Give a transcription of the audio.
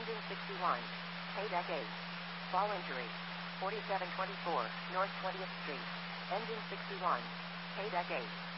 Engine 61. Paydeck 8. Fall injury. 4724 North 20th Street. Engine 61. Paydeck 8.